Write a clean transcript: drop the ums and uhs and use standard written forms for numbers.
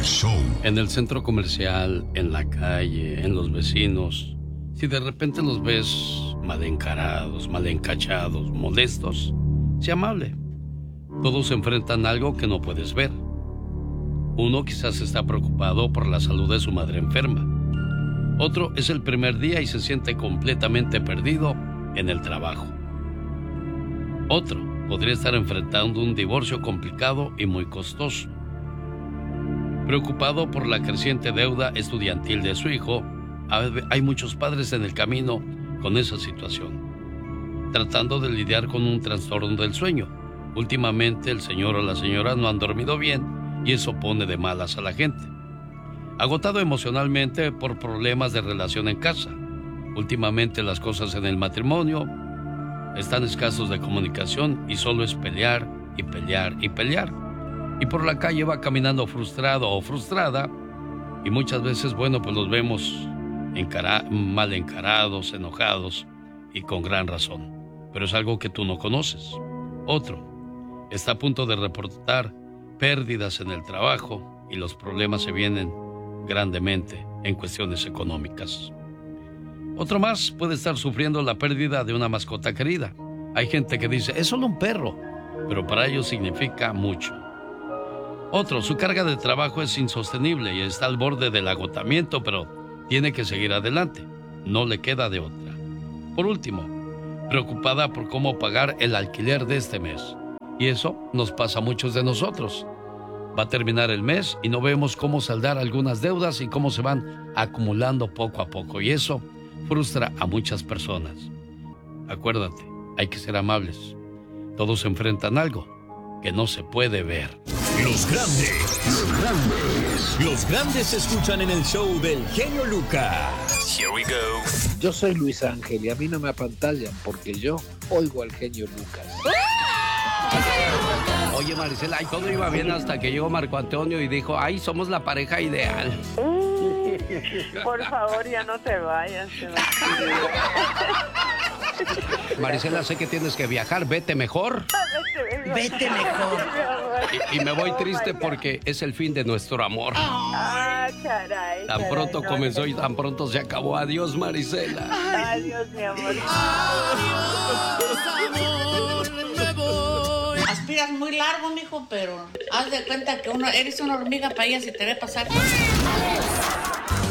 show. En el centro comercial, en la calle, en los vecinos, si de repente los ves mal encarados, mal encachados, molestos, sé amable. Todos enfrentan algo que no puedes ver. Uno quizás está preocupado por la salud de su madre enferma. Otro es el primer día y se siente completamente perdido en el trabajo. Otro podría estar enfrentando un divorcio complicado y muy costoso. Preocupado por la creciente deuda estudiantil de su hijo, hay muchos padres en el camino con esa situación, tratando de lidiar con un trastorno del sueño. Últimamente el señor o la señora no han dormido bien y eso pone de malas a la gente. Agotado emocionalmente por problemas de relación en casa. Últimamente las cosas en el matrimonio están escasos de comunicación y solo es pelear y pelear y pelear. Y por la calle va caminando frustrado o frustrada y muchas veces, bueno, pues los vemos mal encarados, enojados y con gran razón. Pero es algo que tú no conoces. Otro está a punto de reportar pérdidas en el trabajo y los problemas se vienen grandemente en cuestiones económicas. Otro más puede estar sufriendo la pérdida de una mascota querida. Hay gente que dice, es solo un perro, pero para ellos significa mucho. Otro, su carga de trabajo es insostenible y está al borde del agotamiento, pero tiene que seguir adelante. No le queda de otra. Por último, preocupada por cómo pagar el alquiler de este mes. Y eso nos pasa a muchos de nosotros. Va a terminar el mes y no vemos cómo saldar algunas deudas y cómo se van acumulando poco a poco. Y eso frustra a muchas personas. Acuérdate, hay que ser amables. Todos enfrentan algo que no se puede ver. Los grandes se escuchan en el show del genio Lucas. Here we go. Yo soy Luis Ángel y a mí no me apantallan porque yo oigo al genio Lucas. Oye, Maricela, y todo iba bien hasta que llegó Marco Antonio y dijo, ay, somos la pareja ideal. Por favor, ya no te vayas. Maricela, sé que tienes que viajar, vete mejor. Vete mejor. Y me voy triste porque es el fin de nuestro amor. Ah, caray. Tan pronto comenzó y tan pronto se acabó. Adiós, Maricela. Adiós, mi amor. Adiós, amor, me voy. Aspiras muy largo, mijo, pero haz de cuenta que eres una hormiga para ella si te ve pasar.